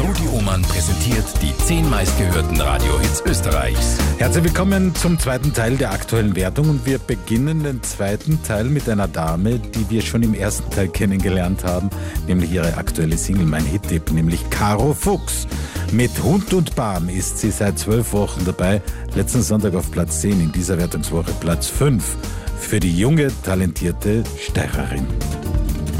Rudi Ullmann präsentiert die 10 meistgehörten Radiohits Österreichs. Herzlich willkommen zum zweiten Teil der aktuellen Wertung und wir beginnen den zweiten Teil mit einer Dame, die wir schon im ersten Teil kennengelernt haben, nämlich ihre aktuelle Single Mein Hit-Tipp, nämlich Caro Fuchs. Mit Hund und Bam ist sie seit 12 Wochen dabei, letzten Sonntag auf Platz 10, in dieser Wertungswoche Platz 5 für die junge, talentierte Steirerin.